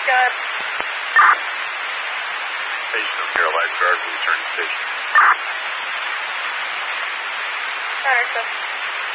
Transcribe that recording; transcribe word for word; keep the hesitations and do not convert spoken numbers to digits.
Good. Station O'Hare lifeguard will return to station. Understood.